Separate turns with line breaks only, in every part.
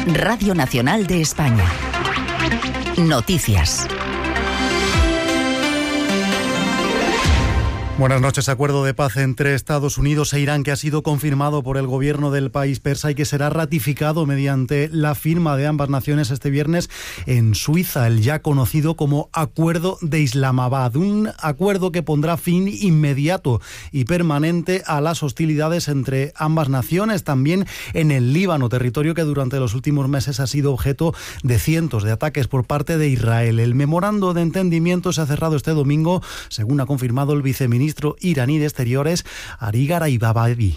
Radio Nacional de España. Noticias.
Buenas noches. Acuerdo de paz entre Estados Unidos e Irán que ha sido confirmado por el gobierno del país persa y que será ratificado mediante la firma de ambas naciones este viernes en Suiza, el ya conocido como Acuerdo de Islamabad. Un acuerdo que pondrá fin inmediato y permanente a las hostilidades entre ambas naciones, también en el Líbano, territorio que durante los últimos meses ha sido objeto de cientos de ataques por parte de Israel. El memorando de entendimiento se ha cerrado este domingo, según ha confirmado el viceministro iraní de Exteriores, Ali Garibabadi,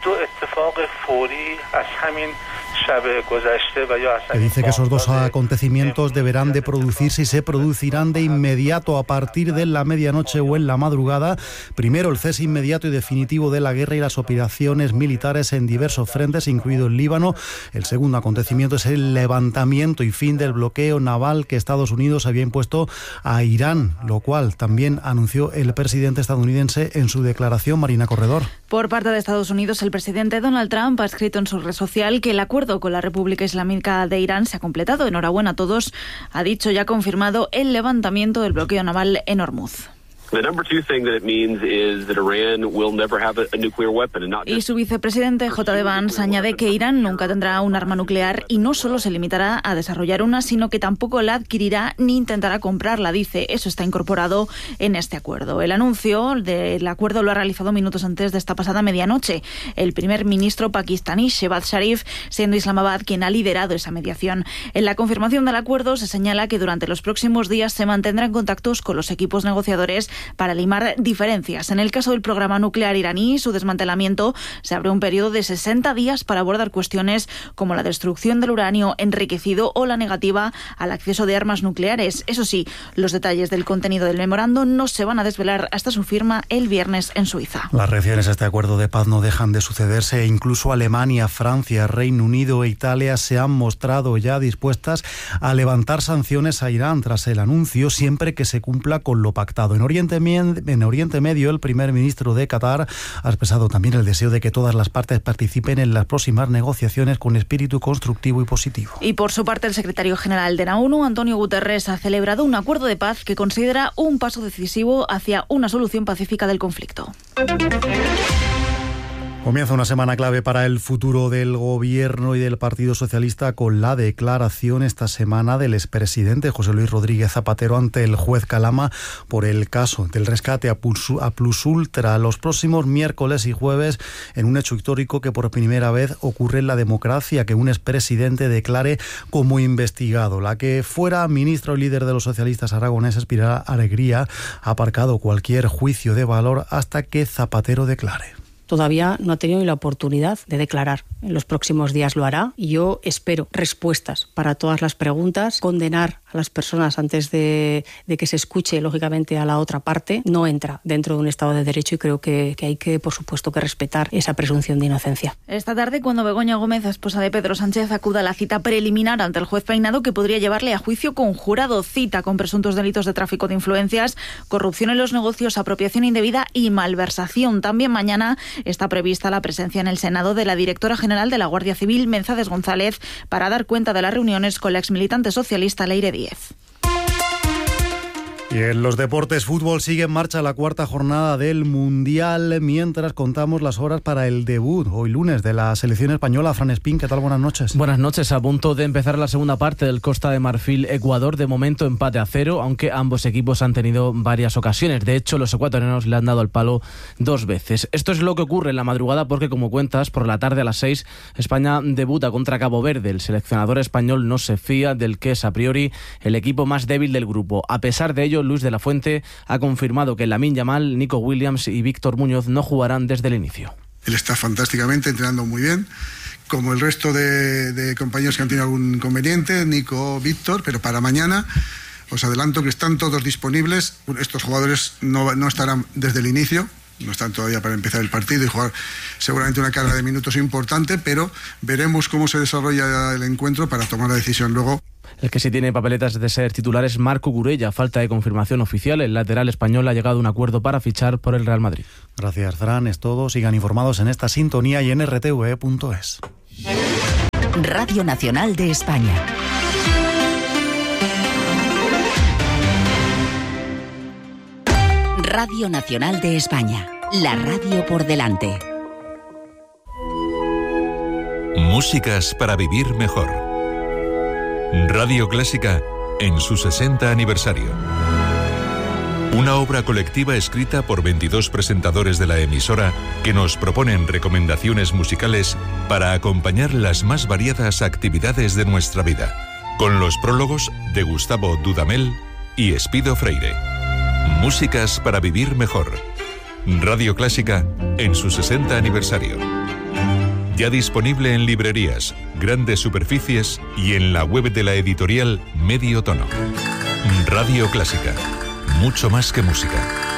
que dice que esos dos acontecimientos deberán de producirse y se producirán de inmediato a partir de la medianoche o en la madrugada. Primero, el cese inmediato y definitivo de la guerra y las operaciones militares en diversos frentes, incluido el Líbano. El segundo acontecimiento es el levantamiento y fin del bloqueo naval que Estados Unidos había impuesto a Irán, lo cual también anunció el presidente estadounidense en su declaración. Marina Corredor.
Por parte de Estados Unidos, el presidente Donald Trump ha escrito en su red social que el acuerdo con la República Islámica de Irán se ha completado. Enhorabuena a todos. Ha dicho y ha confirmado el levantamiento del bloqueo naval en Hormuz. Y su vicepresidente J.D. Vance añade que Irán nunca tendrá un arma nuclear y no solo se limitará a desarrollar una, sino que tampoco la adquirirá ni intentará comprarla, dice. Eso está incorporado en este acuerdo. El anuncio del acuerdo lo ha realizado minutos antes de esta pasada medianoche el primer ministro pakistaní Shehbaz Sharif, siendo Islamabad quien ha liderado esa mediación. En la confirmación del acuerdo se señala que durante los próximos días se mantendrán contactos con los equipos negociadores para limar diferencias. En el caso del programa nuclear iraní y su desmantelamiento, se abre un periodo de 60 días para abordar cuestiones como la destrucción del uranio enriquecido o la negativa al acceso de armas nucleares. Eso sí, los detalles del contenido del memorando no se van a desvelar hasta su firma el viernes en Suiza.
Las reacciones a este acuerdo de paz no dejan de sucederse e incluso Alemania, Francia, Reino Unido e Italia se han mostrado ya dispuestas a levantar sanciones a Irán tras el anuncio, siempre que se cumpla con lo pactado. En Oriente Medio, el primer ministro de Qatar ha expresado también el deseo de que todas las partes participen en las próximas negociaciones con espíritu constructivo y positivo.
Y por su parte, el secretario general de la ONU, Antonio Guterres, ha celebrado un acuerdo de paz que considera un paso decisivo hacia una solución pacífica del conflicto.
Comienza una semana clave para el futuro del Gobierno y del Partido Socialista con la declaración esta semana del expresidente José Luis Rodríguez Zapatero ante el juez Calama por el caso del rescate a Plusultra los próximos miércoles y jueves, en un hecho histórico que por primera vez ocurre en la democracia, que un expresidente declare como investigado. La que fuera ministra o líder de los socialistas aragoneses, Pilar Alegría, ha aparcado cualquier juicio de valor hasta que Zapatero declare.
Todavía no ha tenido ni la oportunidad de declarar. En los próximos días lo hará y yo espero respuestas para todas las preguntas. Condenar a las personas antes de que se escuche, lógicamente, a la otra parte, no entra dentro de un Estado de Derecho y creo que hay que, por supuesto, que respetar esa presunción de inocencia.
Esta tarde, cuando Begoña Gómez, esposa de Pedro Sánchez, acuda a la cita preliminar ante el juez Peinado, que podría llevarle a juicio con jurado, cita con presuntos delitos de tráfico de influencias, corrupción en los negocios, apropiación indebida y malversación. También mañana está prevista la presencia en el Senado de la directora general de la Guardia Civil, Mercedes González, para dar cuenta de las reuniones con la exmilitante socialista Leire Díez.
Y en los deportes, fútbol, sigue en marcha la cuarta jornada del Mundial, mientras contamos las horas para el debut hoy lunes de la selección española. Fran Espín, ¿qué tal? Buenas noches.
Buenas noches. A punto de empezar la segunda parte del Costa de Marfil-Ecuador. De momento empate a 0, aunque ambos equipos han tenido varias ocasiones. De hecho, los ecuatorianos le han dado el palo 2 veces. Esto es lo que ocurre en la madrugada porque, como cuentas, por la tarde a las 6, España debuta contra Cabo Verde. El seleccionador español no se fía del que es a priori el equipo más débil del grupo. A pesar de ello, Luis de la Fuente ha confirmado que Lamine Yamal, Nico Williams y Víctor Muñoz no jugarán desde el inicio.
Él está fantásticamente, entrenando muy bien, como el resto de compañeros que han tenido algún inconveniente, Nico, Víctor, pero para mañana os adelanto que están todos disponibles. Estos jugadores no estarán desde el inicio, no están todavía para empezar el partido y jugar seguramente una carga de minutos importante, pero veremos cómo se desarrolla el encuentro para tomar la decisión luego.
El que sí tiene papeletas de ser titular es Marco Gurella. Falta de confirmación oficial. El lateral español ha llegado a un acuerdo para fichar por el Real Madrid.
Gracias, Fran. Es todo. Sigan informados en esta sintonía y en rtve.es.
Radio Nacional de España. Radio Nacional de España. La radio por delante.
Músicas para vivir mejor. Radio Clásica en su 60 aniversario. Una obra colectiva escrita por 22 presentadores de la emisora que nos proponen recomendaciones musicales para acompañar las más variadas actividades de nuestra vida, con los prólogos de Gustavo Dudamel y Espido Freire. Músicas para vivir mejor. Radio Clásica en su 60 aniversario. Ya disponible en librerías, grandes superficies y en la web de la editorial Medio Tono. Radio Clásica. Mucho más que música.